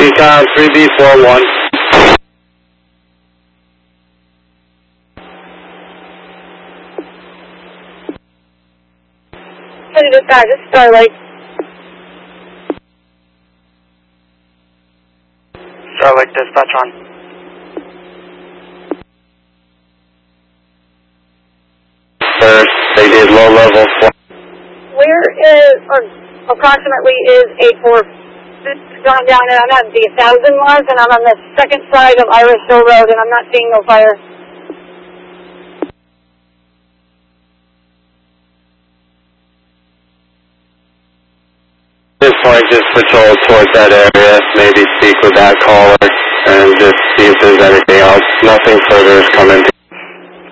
Recon 3B41. City Dispatch, this is Starlight. Starlight Dispatch on. First, they did low level 4. Where is, or approximately is 84? This is going down, and I'm at the 1,000 mark, and I'm on the second side of Irish Hill Road, and I'm not seeing no fire. At this point, just patrol towards that area, maybe speak with that caller, and just see if there's anything else. Nothing further is coming.